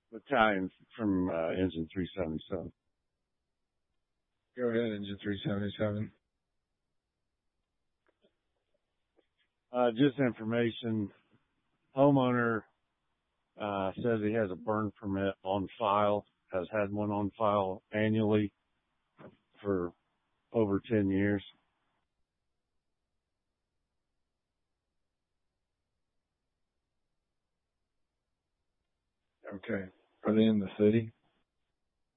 Battalion from Engine 377. Go ahead, Engine 377. Just information. Homeowner says he has a burn permit on file, has had one on file annually for over 10 years. Okay. Are they in the city?